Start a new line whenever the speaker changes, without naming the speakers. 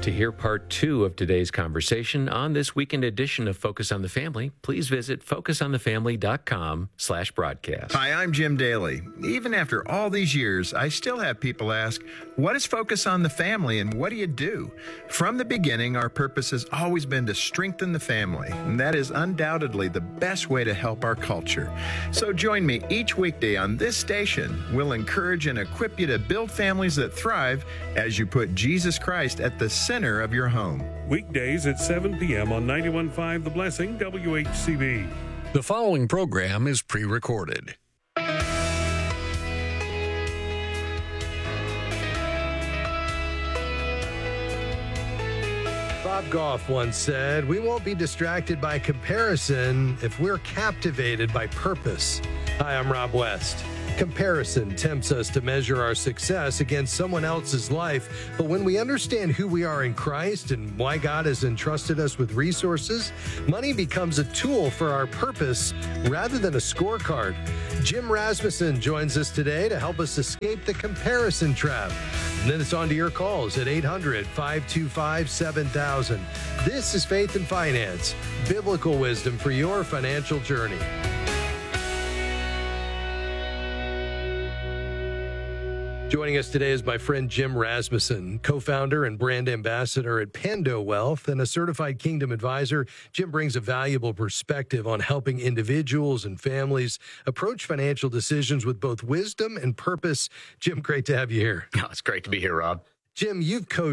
To hear part 2 of today's conversation on this weekend edition of Focus on the Family, please visit focusonthefamily.com/broadcast.
Hi, I'm Jim Daly. Even after all these years, I still have people ask, what is Focus on the Family and what do you do? From the beginning, our purpose has always been to strengthen the family, and that is undoubtedly the best way to help our culture. So join me each weekday on this station. We'll encourage and equip you to build families that thrive as you put Jesus Christ at the center of your home.
Weekdays at 7 p.m. on 91.5 The Blessing, WHCB.
The following program is pre-recorded.
Bob Goff once said, "We won't be distracted by comparison if we're captivated by purpose." Hi, I'm Rob West. Comparison tempts us to measure our success against someone else's life, but when we understand who we are in Christ and why God has entrusted us with resources, money becomes a tool for our purpose rather than a scorecard. Jim Rasmussen joins us today to help us escape the comparison trap. And then it's on to your calls at 800-525-7000. This is Faith and Finance, biblical wisdom for your financial journey. Joining us today is my friend Jim Rasmussen, co-founder and brand ambassador at Pando Wealth and a certified Kingdom advisor. Jim brings a valuable perspective on helping individuals and families approach financial decisions with both wisdom and purpose. Jim, great to have you here.
Oh, it's great to be here, Rob.
Jim, you've coached